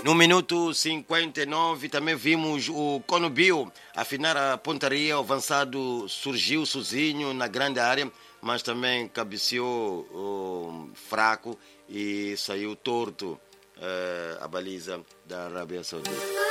No minuto 59 também vimos o Conobio afinar a pontaria, o avançado surgiu sozinho na grande área, mas também cabeceou fraco e saiu torto a baliza da Arábia Saudita.